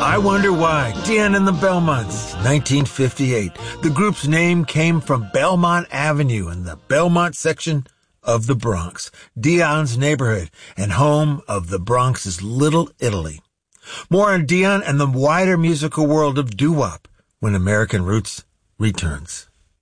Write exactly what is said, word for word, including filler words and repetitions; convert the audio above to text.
I Wonder Why, Dion and the Belmonts, nineteen fifty-eight. The group's name came from Belmont Avenue in the Belmont section of the Bronx, Dion's neighborhood and home of the Bronx's Little Italy. More on Dion and the wider musical world of doo-wop when American Roots returns.